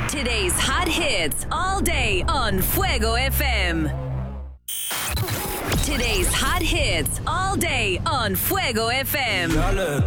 Today's hot hits all day on Fuego FM. Today's hot hits all day on Fuego FM. Y'all look